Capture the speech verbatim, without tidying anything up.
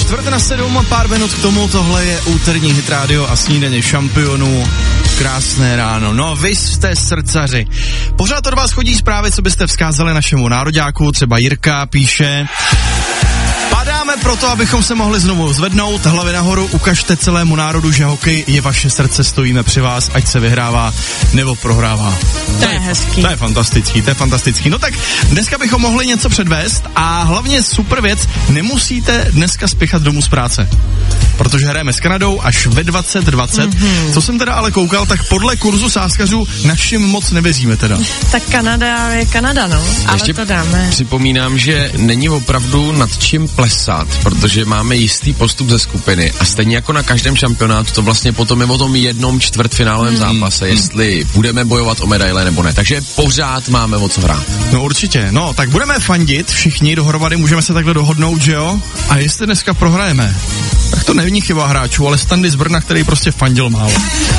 Čtvrt na sedm, pár minut k tomu, tohle je úterní Hit Radio a snídaně šampionů. Krásné ráno. No, vy jste srdcaři. Pořád od vás chodí zprávy, co byste vzkázali našemu nároďáku, třeba Jirka píše: padáme proto, abychom se mohli znovu zvednout, hlavy nahoru, ukažte celému národu, že hokej je vaše srdce, stojíme při vás, ať se vyhrává nebo prohrává. To je hezký. To je fantastický, to je fantastický. No tak dneska bychom mohli něco předvést a hlavně super věc, nemusíte dneska spěchat domů z práce, protože hrajeme s Kanadou až ve dvacet dvacet. Mm-hmm. Co jsem teda ale koukal, tak podle kurzu sázkařů našim moc nevěříme teda. Tak Kanada je Kanada, no, ale ještě to dáme. Připomínám, že není opravdu nad čím plesat, protože máme jistý postup ze skupiny a stejně jako na každém šampionátu to vlastně potom je o tom jednom čtvrtfinálovém mm. zápase, jestli budeme bojovat o medaile nebo ne. Takže pořád máme o co hrát. No určitě, no tak budeme fandit všichni dohromady, můžeme se takhle dohodnout, že jo? A jestli dneska prohrajeme, tak to není chyba hráčů, ale Standy z Brna, který prostě fandil málo.